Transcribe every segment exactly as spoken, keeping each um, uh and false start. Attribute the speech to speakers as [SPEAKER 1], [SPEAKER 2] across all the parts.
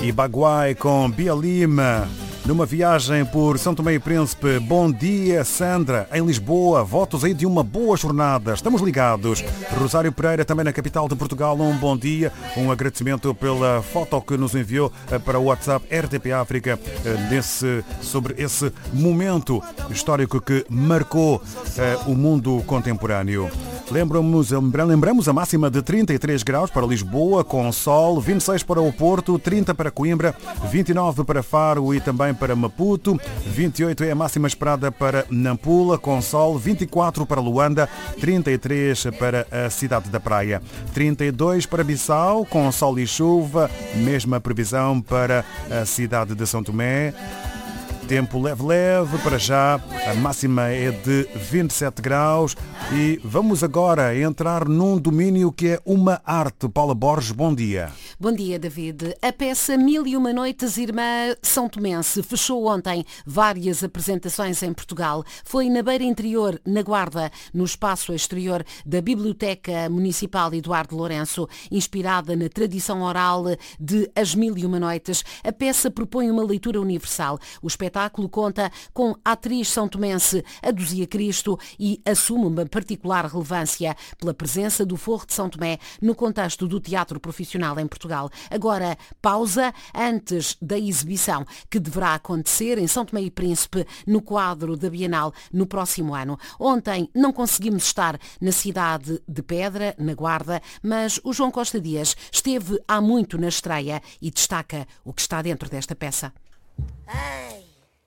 [SPEAKER 1] e Baguai com Bia Lima. Numa viagem por São Tomé e Príncipe. Bom dia, Sandra, em Lisboa. Votos aí de uma boa jornada. Estamos ligados. Rosário Pereira, também na capital de Portugal. Um bom dia. Um agradecimento pela foto que nos enviou para o WhatsApp R T P África nesse, sobre esse momento histórico que marcou eh, o mundo contemporâneo. Lembramos, lembramos a máxima de trinta e três graus para Lisboa, com sol, vinte e seis para o Porto, trinta para Coimbra, vinte e nove para Faro e também para Maputo, vinte e oito é a máxima esperada para Nampula, com sol, vinte e quatro para Luanda, trinta e três para a cidade da Praia, trinta e dois para Bissau, com sol e chuva, mesma previsão para a cidade de São Tomé. Tempo leve-leve, para já a máxima é de vinte e sete graus e vamos agora entrar num domínio que é uma arte. Paula Borges, bom dia.
[SPEAKER 2] Bom dia, David. A peça Mil e Uma Noites Irmã São Tomense fechou ontem várias apresentações em Portugal. Foi na Beira Interior, na Guarda, no espaço exterior da Biblioteca Municipal Eduardo Lourenço, inspirada na tradição oral de As Mil e Uma Noites. A peça propõe uma leitura universal. O espetáculo O espetáculo conta com a atriz são tomense Aduzia Cristo e assume uma particular relevância pela presença do Forro de São Tomé no contexto do teatro profissional em Portugal. Agora, pausa antes da exibição que deverá acontecer em São Tomé e Príncipe no quadro da Bienal no próximo ano. Ontem não conseguimos estar na cidade de Pedra, na Guarda, mas o João Costa Dias esteve há muito na estreia e destaca o que está dentro desta peça.
[SPEAKER 3] Ei!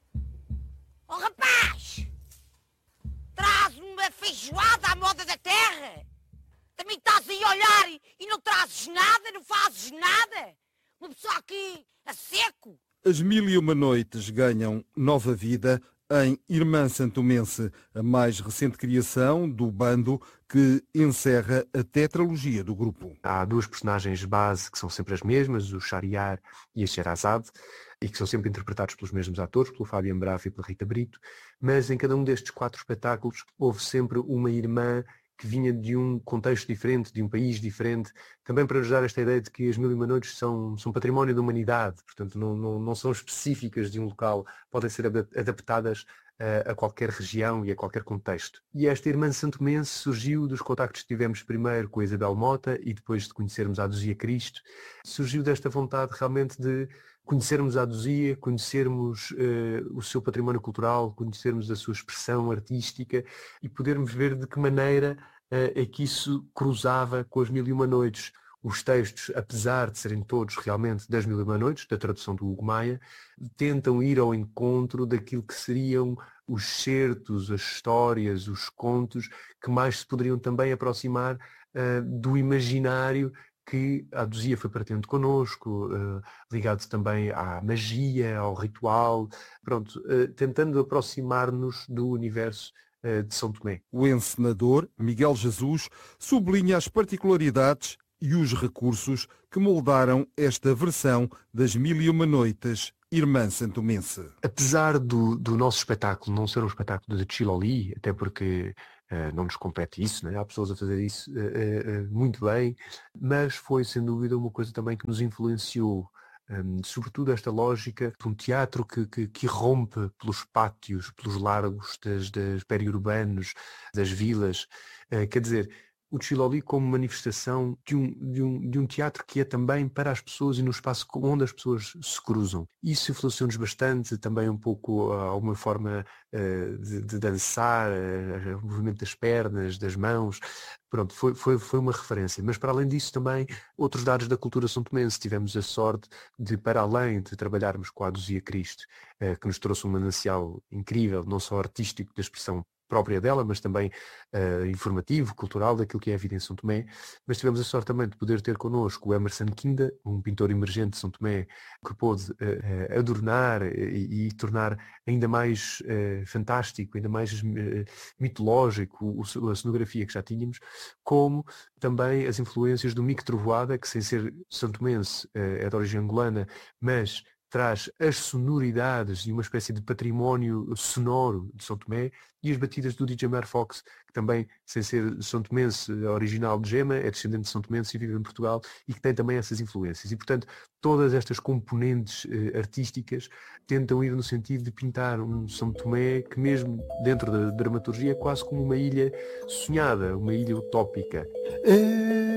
[SPEAKER 3] Oh rapaz! Traz uma feijoada à moda da terra! Também estás aí a olhar e, e não trazes nada, não fazes nada? Uma pessoa aqui a seco!
[SPEAKER 4] As Mil e Uma Noites ganham nova vida em Irmã Santomense, a mais recente criação do bando que encerra a tetralogia do grupo.
[SPEAKER 5] Há duas personagens base que são sempre as mesmas, o Shariar e a Sherazade, e que são sempre interpretados pelos mesmos atores, pelo Fábio Embrafo e pela Rita Brito, mas em cada um destes quatro espetáculos houve sempre uma irmã que vinha de um contexto diferente, de um país diferente, também para nos dar esta ideia de que as Mil e Uma Noites são, são património da humanidade, portanto não, não, não são específicas de um local, podem ser adaptadas a, a qualquer região e a qualquer contexto. E esta irmã santomense surgiu dos contactos que tivemos primeiro com a Isabel Mota e depois de conhecermos a Aduzia Cristo, surgiu desta vontade realmente de conhecermos a Aduzia, conhecermos uh, o seu património cultural, conhecermos a sua expressão artística e podermos ver de que maneira uh, é que isso cruzava com as Mil e Uma Noites. Os textos, apesar de serem todos realmente das Mil e Uma Noites, da tradução do Hugo Maia, tentam ir ao encontro daquilo que seriam os certos, as histórias, os contos que mais se poderiam também aproximar uh, do imaginário que a Aduzia foi partilhando connosco, uh, ligado também à magia, ao ritual, pronto, uh, tentando aproximar-nos do universo uh, de São Tomé.
[SPEAKER 4] O encenador, Miguel Jesus, sublinha as particularidades e os recursos que moldaram esta versão das Mil e Uma Noites Irmã Santomense.
[SPEAKER 5] Apesar do, do nosso espetáculo não ser um espetáculo de Chiloli, até porque Uh, não nos compete isso, né? Há pessoas a fazer isso uh, uh, uh, muito bem, mas foi sem dúvida uma coisa também que nos influenciou, um, sobretudo esta lógica de um teatro que, que, que rompe pelos pátios, pelos largos das, das periurbanos, das vilas, uh, quer dizer, o Chiloli como manifestação de um, de, um, de um teatro que é também para as pessoas e no espaço onde as pessoas se cruzam. Isso influenciou-nos bastante, também um pouco a uma forma uh, de, de dançar, uh, o movimento das pernas, das mãos. Pronto, foi, foi, foi uma referência. Mas para além disso também, outros dados da cultura são-tomense. Tivemos a sorte de, para além de trabalharmos com a Aduzia Cristo, uh, que nos trouxe um manancial incrível, não só artístico da expressão própria dela, mas também uh, informativo, cultural, daquilo que é a vida em São Tomé. Mas tivemos a sorte também de poder ter connosco o Emerson Kinda, um pintor emergente de São Tomé, que pôde uh, uh, adornar e, e tornar ainda mais uh, fantástico, ainda mais uh, mitológico o, a cenografia que já tínhamos, como também as influências do Mico Trovoada, que sem ser santomense uh, é de origem angolana, mas traz as sonoridades e uma espécie de património sonoro de São Tomé, e as batidas do D J Mar Fox, que também, sem ser são tomense original de Gema, é descendente de São Tomense e vive em Portugal, e que tem também essas influências. E, portanto, todas estas componentes eh, artísticas tentam ir no sentido de pintar um São Tomé que, mesmo dentro da dramaturgia, é quase como uma ilha sonhada, uma ilha utópica.
[SPEAKER 6] É...